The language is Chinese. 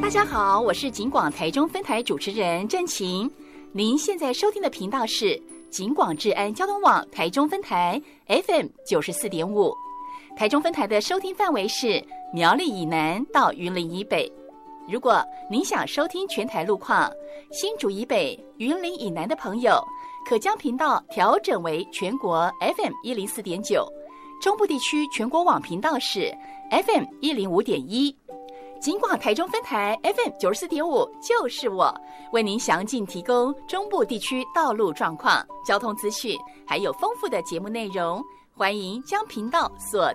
大家好，我是警广台中分台主持人郑晴。您现在收听的频道是警广治安交通网台中分台 FM 94.5，台中分台的收听范围是苗栗以南到云林以北。如果您想收听全台路况，新竹以北、云林以南的朋友，可将频道调整为全国 FM 104.9，中部地区全国网频道是 FM 105.1。警广台中分台 FM 94.5就是我，为您详尽提供中部地区道路状况、交通资讯，还有丰富的节目内容。欢迎将频道锁